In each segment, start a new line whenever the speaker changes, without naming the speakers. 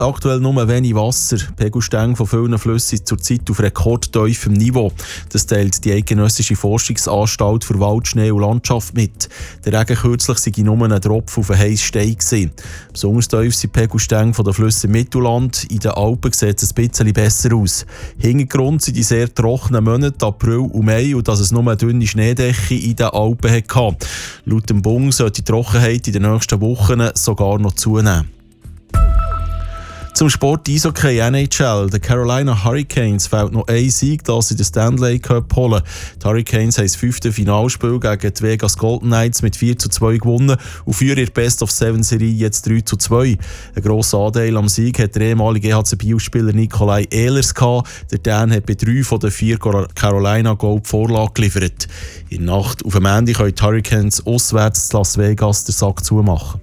Aktuell nur wenig Wasser. Pegelstände von vielen Flüssen sind zurzeit auf rekordtiefem Niveau. Das teilt die Eidgenössische Forschungsanstalt für Wald, Schnee und Landschaft mit. Der Regen kürzlich sei nur ein Tropfen auf einen heissen Stein gewesen. Besonders tief sind die Pegelstände der Flüsse im Mittelland. In den Alpen sieht es ein bisschen besser aus. Hintergrund sind die sehr trockenen Monate April und Mai und dass es nur eine dünne Schneedecke in den Alpen hatte. Laut dem Bund sollte die Trockenheit in den nächsten Wochen sogar noch zunehmen. Zum Sport Eishockey NHL. Den Carolina Hurricanes fehlt noch ein Sieg, da sie den Stanley Cup holen. Die Hurricanes haben das 5. Finalspiel gegen die Vegas Golden Knights mit 4:2 gewonnen und führen ihre Best-of-7-Serie jetzt 3:2. Ein grosser Anteil am Sieg hat der ehemalige EHC-Bio-Spieler Nikolai Ehlers gehabt. Der Dan hat bei 3 von den 4 Carolina-Goal die Vorlage geliefert. In der Nacht auf am Ende können die Hurricanes auswärts zu Las Vegas den Sack zumachen.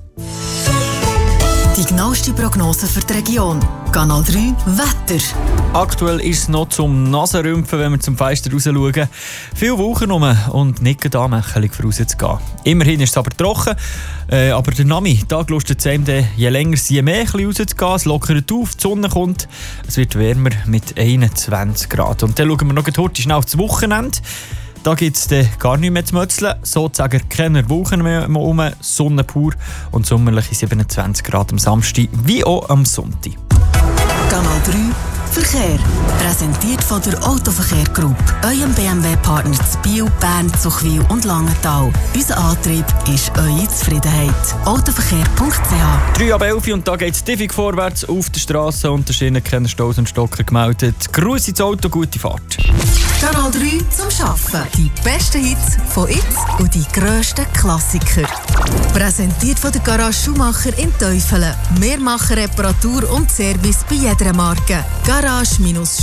Die genaueste Prognose für die Region. Kanal 3 Wetter.
Aktuell ist es noch zum Nasenrümpfen, wenn wir zum Fenster raus schauen. Viele Wolken rum und nicht anmächelig vorauszugehen. Immerhin ist es aber trocken. Aber der Nachmittag lustet es einem, je länger je mehr rauszugehen. Es lockert auf, die Sonne kommt. Es wird wärmer mit 21 Grad. Und dann schauen wir noch heute schnell aufs Wochenende. Da gibt es gar nichts mehr zu mötzeln, sozusagen keine Wolken mehr um, Sonne pur und sommerliche 27 Grad am Samstag wie auch am Sonntag.
Kanal 3 Verkehr. Präsentiert von der Autoverkehr Group. Eurem BMW-Partner zu Biel, Bern, Zuchwil und Langenthal. Unser Antrieb ist eure Zufriedenheit. Autoverkehr.ch
3 ab 11 und da geht es tiefig vorwärts auf der Straße und der Schiene keine Staus und Stocker gemeldet. Gruß ins Auto, gute Fahrt.
Kanal 3 zum Arbeiten. Die besten Hits von jetzt und die grössten Klassiker. Präsentiert von der Garage Schumacher in Teufelen. Wir machen Reparatur und Service bei jeder Marke. Garage-